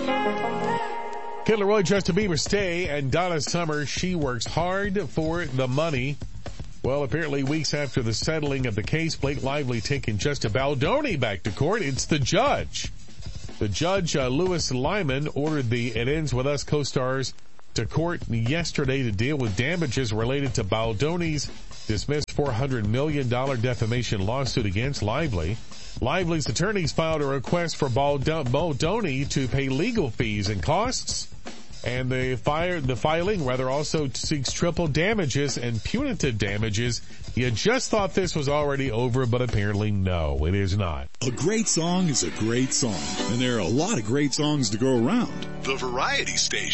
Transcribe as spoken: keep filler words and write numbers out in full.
Kid Laroi, Justin Bieber, Stay, and Donna Summer, She Works Hard for the Money. Well, apparently weeks after the settling of the case, Blake Lively taking Justin Baldoni back to court. It's the judge. The judge, uh, Louis Lyman, ordered the It Ends With Us co-stars to court yesterday to deal with damages related to Baldoni's dismissed four hundred million dollars defamation lawsuit against Lively. Lively's attorneys filed a request for Baldoni to pay legal fees and costs. And the fire, the filing rather also seeks triple damages and punitive damages. You just thought this was already over, but apparently no, it is not. A great song is a great song, and there are a lot of great songs to go around. The Variety Station.